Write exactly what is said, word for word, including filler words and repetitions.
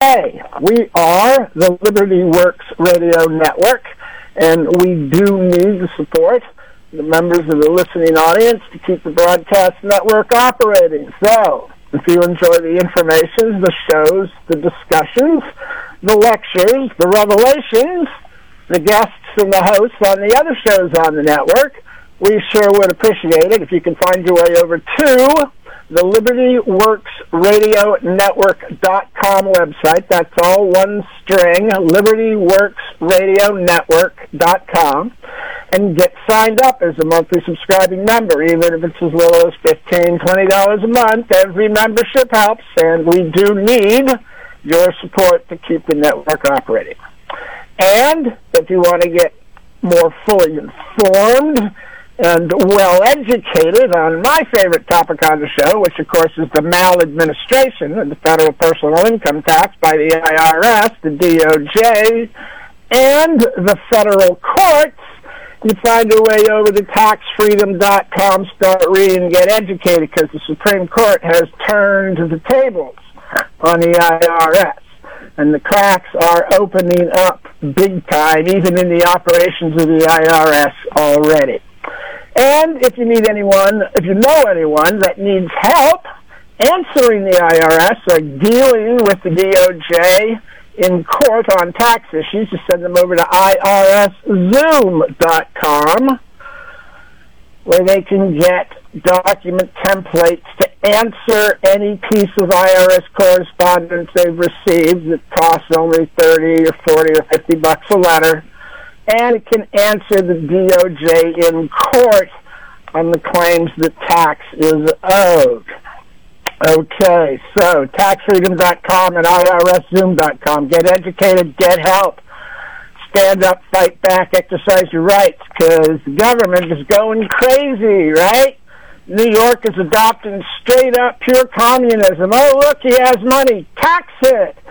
Okay, we are the Liberty Works Radio Network, and we do need the support of the members of the listening audience to keep the broadcast network operating. So, if you enjoy the information, the shows, the discussions, the lectures, the revelations, the guests and the hosts on the other shows on the network, we sure would appreciate it if you can find your way over to the Liberty Works Radio Network dot com website. That's all one string, Liberty Works Radio Network dot com, and get signed up as a monthly subscribing member, even if it's as little as fifteen dollars, twenty dollars a month. Every membership helps, and we do need your support to keep the network operating. And if you want to get more fully informed and well-educated on my favorite topic on the show, which, of course, is the maladministration of the federal personal income tax by the I R S, the D O J, and the federal courts, you find your way over to tax freedom dot com, start reading, and get educated, because the Supreme Court has turned the tables on the I R S, and the cracks are opening up big time, even in the operations of the I R S already. And if you need anyone, if you know anyone that needs help answering the I R S or dealing with the D O J in court on tax issues, just send them over to I R S Zoom dot com, where they can get document templates to answer any piece of I R S correspondence they've received that costs only thirty or forty or fifty bucks a letter. And it can answer the D O J in court on the claims that tax is owed. Okay, so tax freedom dot com and I R S Zoom dot com. Get educated, get help. Stand up, fight back, exercise your rights, because the government is going crazy, right? New York is adopting straight-up pure communism. Oh, look, he has money. Tax it.